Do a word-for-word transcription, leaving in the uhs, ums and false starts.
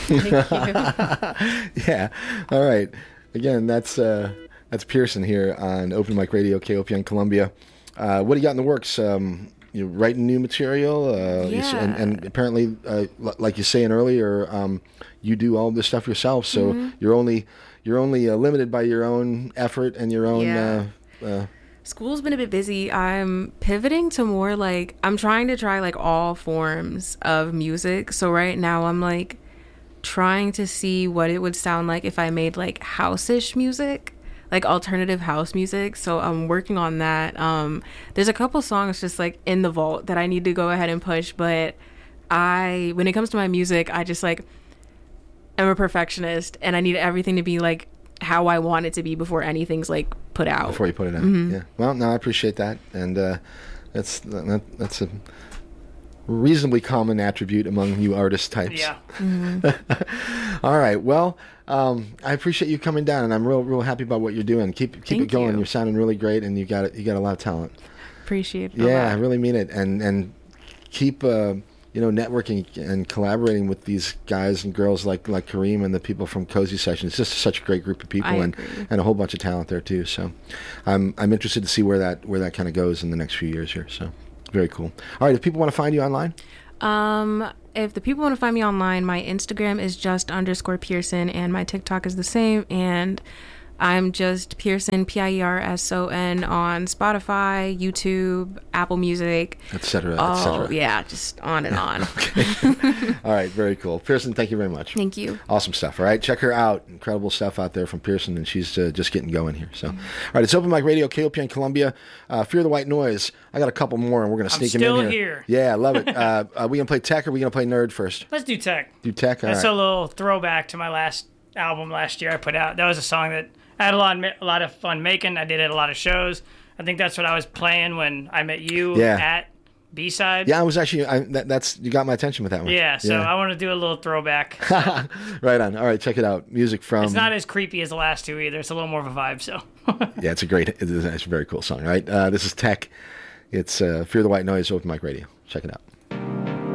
Thank you. Yeah. All right. Again, that's uh, that's Pearson here on Open Mic Radio, K O P N Columbia. Uh, what do you got in the works? Um, you writing new material? Uh, you s- Yeah. and, and apparently, uh, l- like you're saying earlier, um, you do all this stuff yourself. So Mm-hmm. you're only you're only uh, limited by your own effort and your own. Yeah. Uh, uh, School's been a bit busy. I'm pivoting to more like, I'm trying to try like all forms of music. So right now I'm like trying to see what it would sound like if I made like house-ish music, like alternative house music. So I'm working on that. Um, there's a couple songs just like in the vault that I need to go ahead and push. But I, when it comes to my music, I just like, I'm a perfectionist and I need everything to be like how I want it to be before anything's like put out. before you put it out. Mm-hmm. Yeah. Well, no, I appreciate that, and uh, that's that, that's a reasonably common attribute among you artist types. Yeah. All right. Well, um, I appreciate you coming down, and I'm real, real happy about what you're doing. Keep keep Thank it going. you. You're sounding really great, and you got it. You got a lot of talent. Appreciate it. a Yeah, I lot. really mean it, and and keep uh, you know networking and collaborating with these guys and girls like like Kareem and the people from Cozy Session. It's just such a great group of people, I and agree. and a whole bunch of talent there too. So, I'm I'm interested to see where that where that kind of goes in the next few years here. So, very cool. All right, if people want to find you online. Um, if the people want to find me online, my Instagram is just underscore Pearson, and my TikTok is the same. And I'm just Pearson, P I E R S O N, on Spotify, YouTube, Apple Music, Et cetera, et Oh, cetera. yeah, just on and on. All right, very cool. Pearson, thank you very much. Thank you. Awesome stuff. All right, check her out. Incredible stuff out there from Pearson, and she's uh, just getting going here. So, Mm-hmm. all right, it's Open Mic Radio, K O P N Columbia. Uh, Fear the White Noise. I got a couple more, and we're going to I'm sneak them still in here. Yeah, I love it. uh, are we going to play tech, or are we going to play nerd first? Let's do tech. Do tech? All That's right. a little throwback to my last album last year I put out. That was a song that I had a lot, a lot of fun making. I did it at a lot of shows. I think that's what I was playing when I met you Yeah. at B-side. Yeah, I was actually, I, that, that's, you got my attention with that one. Yeah, so I want to do a little throwback. Right on. All right, check it out. Music from, It's not as creepy as the last two either. It's a little more of a vibe, so. yeah, it's a great, it's a very cool song. All right, uh, this is tech. It's uh, Fear the White Noise, Open Mic Radio. Check it out.